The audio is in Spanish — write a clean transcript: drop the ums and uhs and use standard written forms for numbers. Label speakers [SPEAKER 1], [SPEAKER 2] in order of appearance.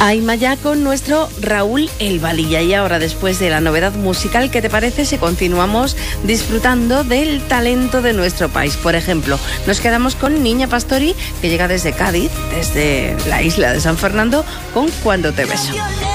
[SPEAKER 1] Aima ya con nuestro Raúl El Valilla. Y ahora, después de la novedad musical, ¿qué te parece si continuamos disfrutando del talento de nuestro país? Por ejemplo, nos quedamos con Niña Pastori, que llega desde Cádiz, desde la isla de San Fernando, con Cuando te beso.